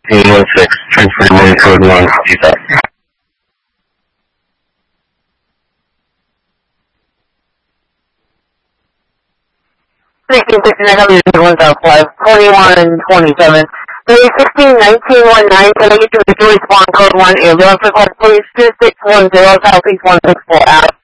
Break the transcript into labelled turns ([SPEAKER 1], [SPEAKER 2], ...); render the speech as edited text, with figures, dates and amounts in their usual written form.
[SPEAKER 1] transfer one code 1, CSAP.
[SPEAKER 2] Sixteen 1,5, 21 and 27. 16, 1919, can I get you to respond code 1 ambulance request, please? 2610 Southeast 164 out.